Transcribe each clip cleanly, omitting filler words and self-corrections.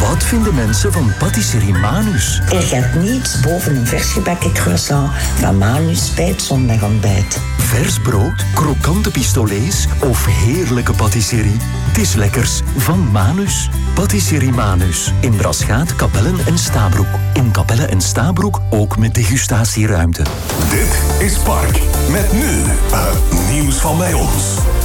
Wat vinden mensen van patisserie Manus? Er gaat niets boven een vers gebakken croissant van Manus bij het zondagontbijt. Vers brood, krokante pistolets of heerlijke patisserie. Het is lekkers van Manus. Patisserie Manus. In Braschaat, Capelle en Stabroek. In Capelle en Stabroek ook met degustatieruimte. Dit is Park. Met nu nieuws van bij ons.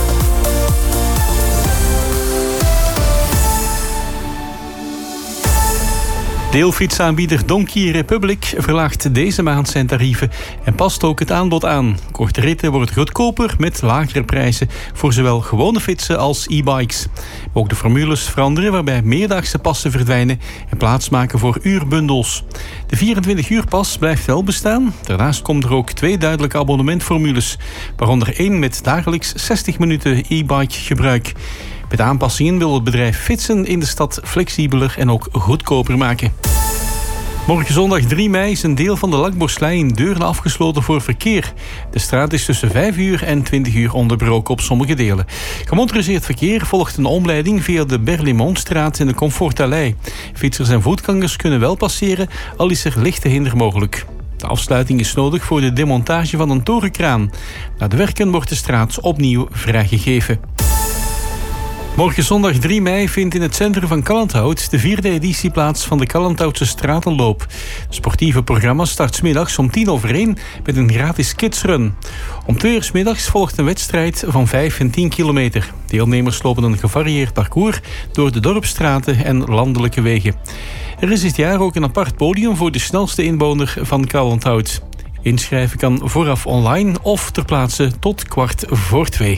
Deelfietsaanbieder Donkey Republic verlaagt deze maand zijn tarieven en past ook het aanbod aan. Korte ritten worden goedkoper met lagere prijzen voor zowel gewone fietsen als e-bikes. Ook de formules veranderen waarbij meerdaagse passen verdwijnen en plaatsmaken voor uurbundels. De 24-uurpas blijft wel bestaan. Daarnaast komt er ook 2 duidelijke abonnementformules, waaronder 1 met dagelijks 60 minuten e-bike gebruik. Met aanpassingen wil het bedrijf fietsen in de stad flexibeler en ook goedkoper maken. Morgen zondag 3 mei is een deel van de Lakborslei in Deurne afgesloten voor verkeer. De straat is tussen 5 uur en 20 uur onderbroken op sommige delen. Gemotoriseerd verkeer volgt een omleiding via de Berlaymondstraat en de Comfortalei. Fietsers en voetgangers kunnen wel passeren, al is er lichte hinder mogelijk. De afsluiting is nodig voor de demontage van een torenkraan. Na de werken wordt de straat opnieuw vrijgegeven. Morgen zondag 3 mei vindt in het centrum van Kallandhout de 4e editie plaats van de Kallandhoutse Stratenloop. Het sportieve programma start 's middags om 1:10 met een gratis kidsrun. Om 2 uur 's middags volgt een wedstrijd van 5 en 10 kilometer. Deelnemers lopen een gevarieerd parcours door de dorpsstraten en landelijke wegen. Er is dit jaar ook een apart podium voor de snelste inwoner van Kallandhout. Inschrijven kan vooraf online of ter plaatse tot 1:15.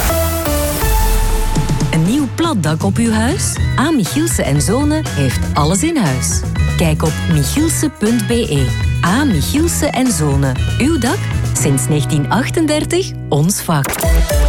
Een nieuw platdak op uw huis? A. Michielse en Zonen heeft alles in huis. Kijk op michielse.be. A. Michielse en Zonen. Uw dak? Sinds 1938 ons vak.